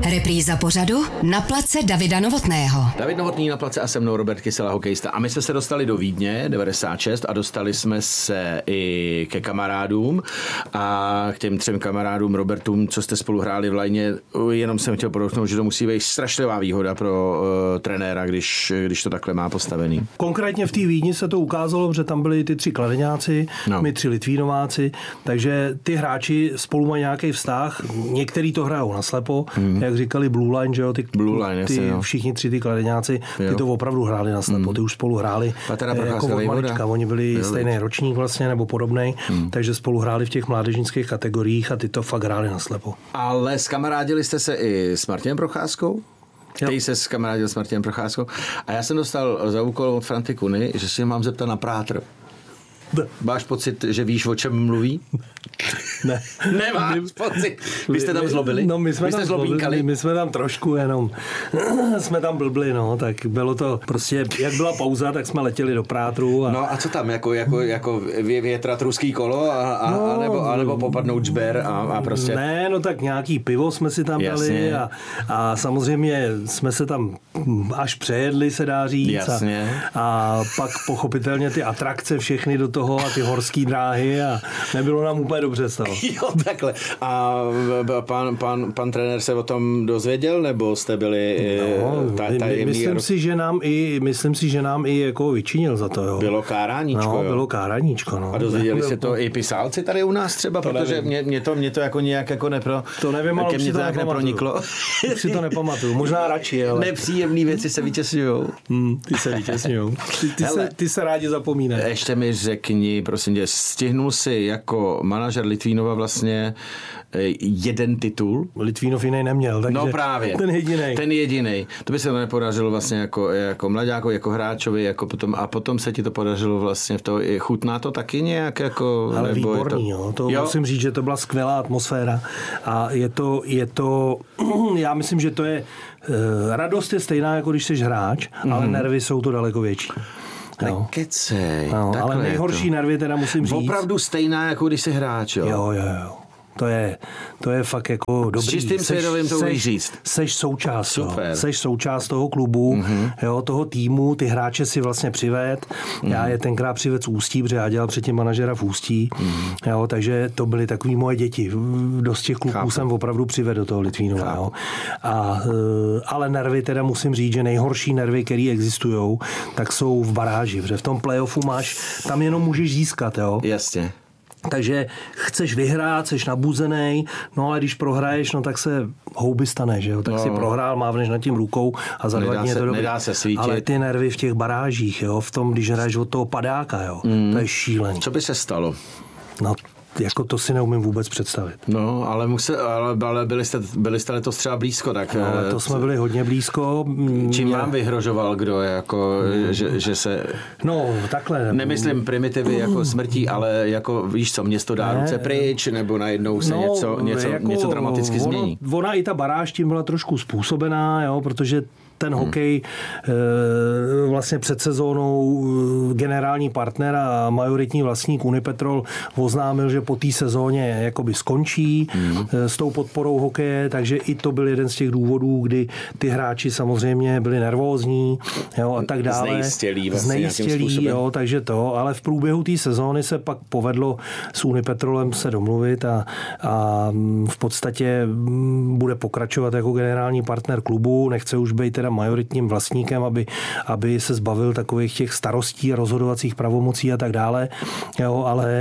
Repríza pořadu Na place Davida Novotného. David Novotný na place a se mnou Robert Kysela, hokejista. A my jsme se dostali do Vídně 96 a dostali jsme se i ke kamarádům a k těm 3 kamarádům Robertům, co jste spolu hráli v lajně. Jenom jsem chtěl podotknout, že to musí být strašlivá výhoda pro trenéra, když to takhle má postavený. Konkrétně v té Vídni se to ukázalo, že tam byli ty 3 Kladeňáci, my 3 Litvínováci, takže ty hráči spolu mají nějaký vztah. Některý to hrajou naslepo, jak říkali Blue Line, že jo, všichni 3 ty Kladeňáci, ty to opravdu hráli naslepo, ty už spolu hráli jako od malička, oni byli stejný ročník vlastně, nebo podobnej, takže spolu hráli v těch mládežnických kategoriích a ty to fakt hráli naslepo. Ale skamarádili jste se i s Martinem Procházkou? Ty se skamarádil s Martinem Procházkou a já jsem dostal za úkol od Franty Kuny, že si mám zeptat na Prátr. Máš pocit, že víš, o čem mluví? Ne. Nemáš pocit. Vy jste tam zlobili? No, my jsme tam zlobili, my jsme tam trošku jenom jsme tam blbli, no, tak bylo to prostě, jak byla pauza, tak jsme letěli do Prátru. No a co tam, jako větrat ruský kolo a nebo popadnout žber a prostě? Ne, no tak nějaký pivo jsme si tam dali a samozřejmě jsme se tam až přejedli, se dá říct. Jasně. A pak pochopitelně ty atrakce všechny do toho a ty horský dráhy a nebylo nám úplně dobře z toho. Jo, takhle. A pan trenér se o tom dozvěděl, nebo jste byli myslím si, že nám i jako vyčinil za to, jo. Bylo káráníčko, jo. Bylo káráníčko, no. A dozvěděli se to i pisálci tady u nás třeba, to protože mě to jako nějak jako to nevím, ale mě to nějak neproniklo. Už si to nepamatuju, možná radši, ale nepříjemný věci se vytěsňujou. Ty se vytěsňujou. Ty se rádi zapomínají. Ještě mi řekni, prosím tě, stihnul si jako manažer Litvínova vlastně jeden titul? Litvínov jiný neměl, takže no právě, ten jedinej. To by se to nepodařilo vlastně jako mlaďákovi, jako hráčovi, potom se ti to podařilo vlastně v toho, chutná to taky nějak jako... Ale nebo výborný, to musím říct, že to byla skvělá atmosféra a je to já myslím, že to je radost je stejná, jako když jsi hráč, ale nervy jsou to daleko větší. Nekecej. Ale nejhorší nervy teda musím říct. Opravdu stejná, jako když jsi hráč, jo? Jo. To je fakt jako dobrý. S čistým svědomím to umíš říct. Seš součást toho klubu, jo, toho týmu, ty hráče si vlastně přived. Já je tenkrát přived z Ústí, protože já dělal předtím manažera v Ústí. Jo, takže to byly takový moje děti. Dost těch kluků jsem opravdu přivedl do toho Litvínova. Jo. Ale nervy teda musím říct, že nejhorší nervy, které existujou, tak jsou v baráži. Protože v tom playoffu tam jenom můžeš získat. Jo. Jasně. Takže chceš vyhrát, jsi nabuzenej, no a když prohraješ, no tak se houby stane, že jo? Tak si prohrál, mávneš nad tím rukou a za 2 dny je to dobrý. Nedá se svítit. Ale ty nervy v těch barážích, jo? V tom, když hraješ od toho padáka, jo? To je šílený. Co by se stalo? No, jako to si neumím vůbec představit. No, ale byli jste letos třeba blízko, tak... No, letos jsme byli hodně blízko. Čím vám vyhrožoval, kdo jako, že se... No, takhle. Nemyslím primitivy jako smrtí, ale jako, víš co, město dá ruce pryč, nebo najednou se něco dramaticky změní. Ona i ta baráž tím byla trošku způsobená, jo, protože ten hokej vlastně před sezónou generální partner a majoritní vlastník Unipetrol oznámil, že po té sezóně jakoby skončí s tou podporou hokeje, takže i to byl jeden z těch důvodů, kdy ty hráči samozřejmě byli nervózní, jo, a tak dále. Znejistělí, jo, takže to, ale v průběhu té sezóny se pak povedlo s Unipetrolem se domluvit a v podstatě bude pokračovat jako generální partner klubu, nechce už být teda majoritním vlastníkem, aby se zbavil takových těch starostí a rozhodovacích pravomocí a tak dále. Jo, ale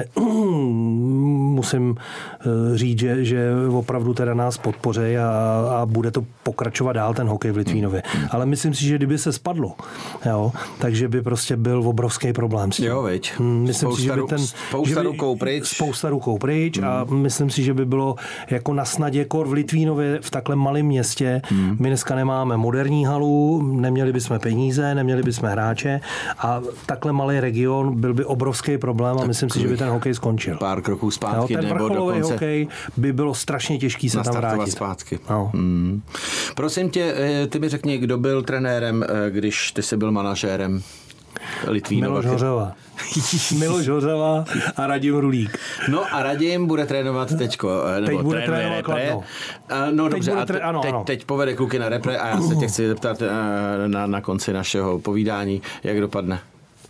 musím říct, že opravdu teda nás podpoří a bude to pokračovat dál ten hokej v Litvínově. Ale myslím si, že kdyby se spadlo, jo, takže by prostě byl obrovský problém s tím. Jo, veď. Myslím si, že by spousta rukou pryč a myslím si, že by bylo jako na snadě kor v Litvínově v takhle malém městě. My dneska nemáme moderní halu, neměli bychom peníze, neměli bychom hráče a takhle malý region byl by obrovský problém a myslím si, že by ten hokej skončil. Pár kroků zpátky, ten nebo dokonce hokej by bylo strašně těžký se tam vrátit. Zpátky. No. Prosím tě, ty mi řekni, kdo byl trenérem, když ty jsi byl manažérem? Litvínova. Miloš Hořava a Radim Rulík. No a Radim bude trénovat teďko. Teď bude trénovat Kladno. No dobře, teď povede kluky na repre a já se tě chci zeptat na konci našeho povídání, jak dopadne.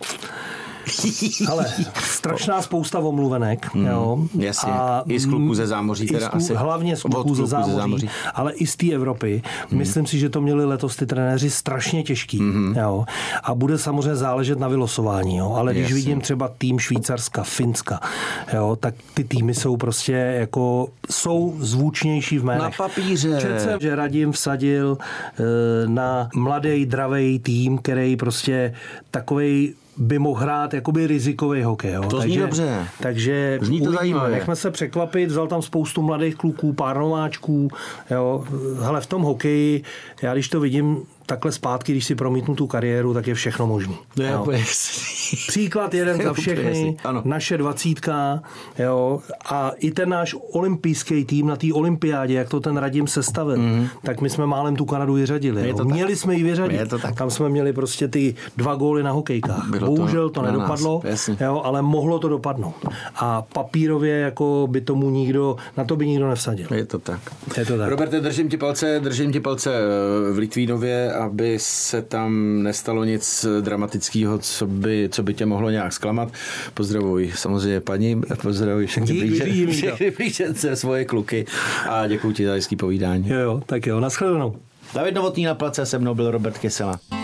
Ale strašná spousta omluvenek. Jo. Jasně, i z kluků ze zámoří teda asi. Hlavně z kluků ze zámoří, ale i z té Evropy. Myslím si, že to měli letos ty trenéři strašně těžký. Jo. A bude samozřejmě záležet na vylosování. Jo. Ale když vidím třeba tým Švýcarska, Finska, jo, tak ty týmy jsou prostě jako jsou zvučnější v jménech. Na papíře. Přece, že Radim vsadil na mladý, dravej tým, který prostě takovej by mohl hrát jakoby rizikový hokej. Jo. To zní dobře. Takže zní to zajímavé. Nechme se překvapit, vzal tam spoustu mladých kluků, pár nováčků. Jo. Hele, v tom hokeji, já když to vidím takhle zpátky, když si promítnu tu kariéru, tak je všechno možné. Příklad jeden za všechny, naše 20, jo, a i ten náš olympijský tým na té olympiádě, jak to ten Radim sestavil, tak my jsme málem tu Kanadu vyřadili. Měli jsme ji vyřadit. Tam jsme měli prostě ty 2 góly na hokejkách. Bohužel to nedopadlo, jo, ale mohlo to dopadnout. A papírově jako by tomu na to by nikdo nevsadil. Je to tak. Roberte, držím ti palce v Litvínově, aby se tam nestalo nic dramatického, co by tě mohlo nějak zklamat. Pozdravuj samozřejmě paní, pozdravuj všechny blížence, svoje kluky a děkuji ti za hezký povídání. Jo, tak jo, nashledanou. David Novotný na place, se mnou byl Robert Kysela.